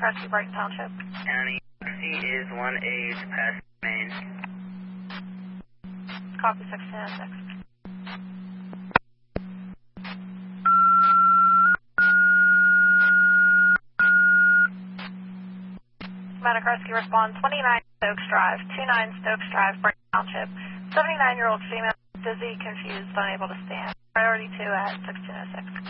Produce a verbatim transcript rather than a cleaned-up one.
Kresge, Brighton Township. County C is one eight past Main. Copy sixteen oh six. Commander Kresge, respond twenty-nine Stokes Drive, twenty-nine Stokes Drive, Brighton Township. seventy-nine-year-old female, dizzy, confused, unable to stand. Priority two at sixteen oh six.